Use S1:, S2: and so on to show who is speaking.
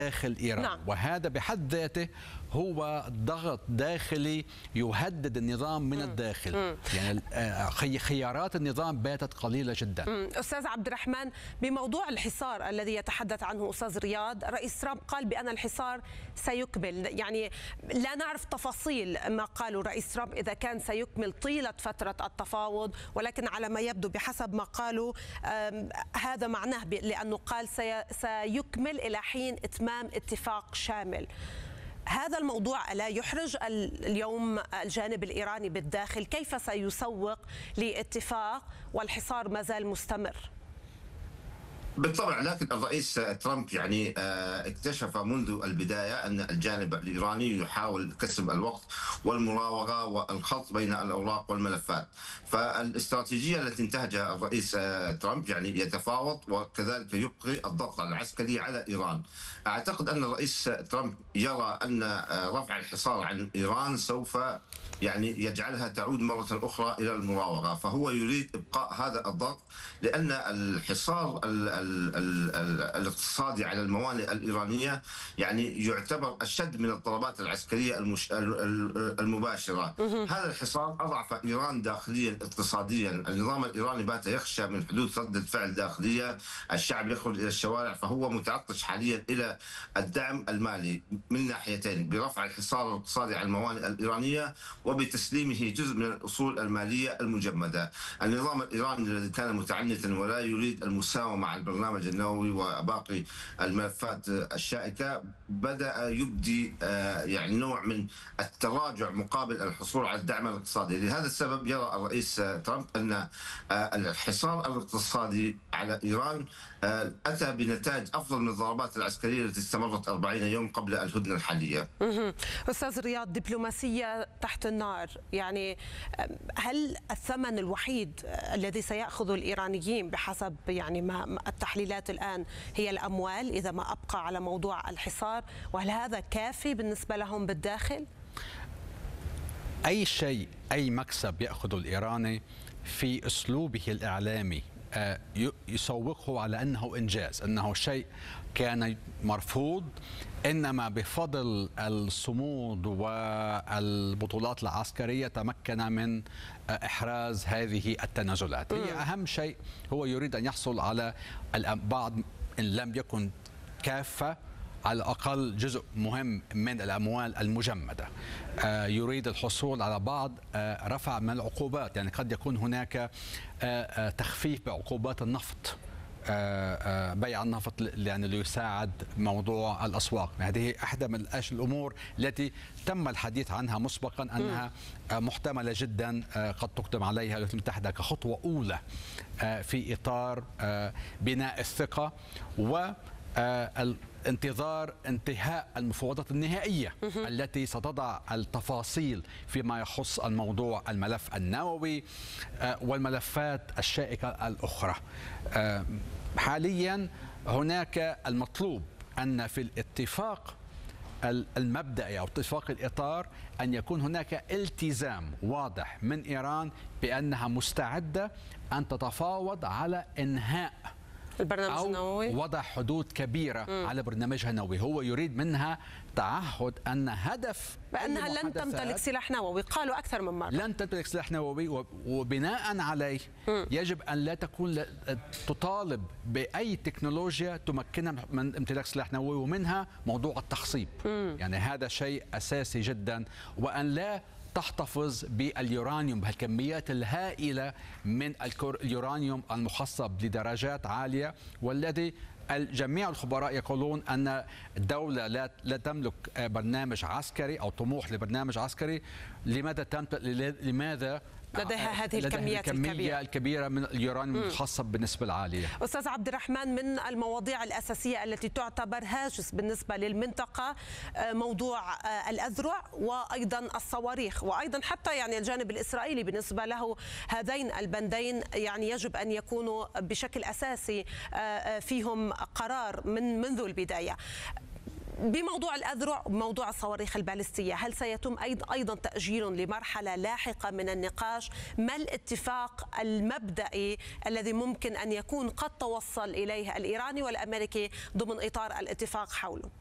S1: داخل إيران.
S2: نعم.
S1: وهذا بحد ذاته هو ضغط داخلي يهدد النظام من الداخل. يعني خيارات النظام باتت قليلة جدا.
S2: أستاذ عبد الرحمن، بموضوع الحصار الذي يتحدث عنه أستاذ رياض، رئيس ترامب قال بأن الحصار سيكمل، يعني لا نعرف تفاصيل ما قاله رئيس ترامب إذا كان سيكمل طيلة فترة التفاوض، ولكن على ما يبدو بحسب ما قالوا هذا معناه لأنه قال سيكمل إلى حين إتمام اتفاق شامل. هذا الموضوع ألا يحرج اليوم الجانب الإيراني بالداخل؟ كيف سيسوق لاتفاق والحصار ما زال مستمر؟
S3: بالطبع، لكن الرئيس ترامب يعني اكتشف منذ البداية أن الجانب الإيراني يحاول كسب الوقت والمراوغة والخلط بين الأوراق والملفات. فالاستراتيجية التي انتهجها الرئيس ترامب يعني يتفاوض وكذلك يبقي الضغط العسكري على إيران. أعتقد أن الرئيس ترامب يرى أن رفع الحصار عن إيران سوف يعني يجعلها تعود مرة أخرى إلى المراوغة، فهو يريد إبقاء هذا الضغط، لأن الحصار الاقتصادي على الموانئ الإيرانية يعني يعتبر أشد من الضربات العسكرية المباشرة. هذا الحصار أضعف إيران داخليا اقتصاديا. النظام الإيراني بات يخشى من حدوث ردة فعل داخلية، الشعب يخرج إلى الشوارع، فهو متعطش حاليا إلى الدعم المالي من ناحيتين، برفع الحصار الاقتصادي على الموانئ الإيرانية وبتسليمه جزء من الأصول المالية المجمدة. النظام الإيراني الذي كان متعنتا ولا يريد المساومة مع البرنامج النووي وباقي الملفات الشائكة بدأ يبدي يعني نوع من التراجع مقابل الحصول على الدعم الاقتصادي. لهذا السبب يرى الرئيس ترامب أن الحصار الاقتصادي على إيران أتى بنتائج أفضل من الضربات العسكرية التي استمرت 40 يوم قبل الهدنة الحالية.
S2: أستاذ رياض، دبلوماسية تحت النار، يعني هل الثمن الوحيد الذي سيأخذه الإيرانيين بحسب يعني ما التحليلات الآن هي الأموال إذا ما أبقى على موضوع الحصار؟ وهل هذا كافي بالنسبة لهم بالداخل؟
S1: أي شيء، أي مكسب يأخذه الإيراني في أسلوبه الإعلامي يسوقه على أنه إنجاز، أنه شيء كان مرفوض، إنما بفضل الصمود والبطولات العسكرية تمكن من إحراز هذه التنازلات. هي أهم شيء هو يريد أن يحصل على بعض، إن لم يكن كافة، على الأقل جزء مهم من الأموال المجمدة. يريد الحصول على بعض رفع من العقوبات، يعني قد يكون هناك تخفيف بعقوبات النفط، بيع النفط يعني ليساعد موضوع الأسواق. هذه إحدى من الأمور التي تم الحديث عنها مسبقا أنها محتملة جدا قد تقدم عليها الولايات المتحدة كخطوة أولى في إطار بناء الثقة انتظار انتهاء المفاوضات النهائية التي ستضع التفاصيل فيما يخص الموضوع الملف النووي والملفات الشائكة الأخرى. حاليا هناك المطلوب أن في الاتفاق المبدئي أو اتفاق الإطار أن يكون هناك التزام واضح من إيران بأنها مستعدة أن تتفاوض على إنهاء
S2: البرنامج النووي،
S1: وضع حدود كبيرة على برنامجها النووي. هو يريد منها تعهد أن هدف
S2: بأنها لن تمتلك سلاح نووي. قالوا أكثر من مرة
S1: لن تمتلك سلاح نووي، وبناء عليه يجب أن لا تكون تطالب بأي تكنولوجيا تمكنها من امتلاك سلاح نووي، ومنها موضوع التخصيب. يعني هذا شيء أساسي جدا، وأن لا تحتفظ باليورانيوم بهالكميات الهائلة من اليورانيوم المخصب لدرجات عالية، والذي جميع الخبراء يقولون أن الدولة لا تملك برنامج عسكري أو طموح لبرنامج عسكري. لماذا
S2: لديها هذه الكميات
S1: الكبيرة من اليورانيوم المخصب بالنسبة العالية؟
S2: أستاذ عبد الرحمن، من المواضيع الأساسية التي تعتبر هاجس بالنسبة للمنطقة موضوع الأذرع وأيضا الصواريخ، وأيضا حتى يعني الجانب الإسرائيلي بالنسبة له هذين البندين يعني يجب أن يكونوا بشكل أساسي فيهم قرار منذ البداية. بموضوع الأذرع وموضوع الصواريخ البالستية، هل سيتم أيضا تأجيل لمرحلة لاحقة من النقاش؟ ما الاتفاق المبدئي الذي ممكن أن يكون قد توصل إليه الإيراني والأمريكي ضمن إطار الاتفاق حوله؟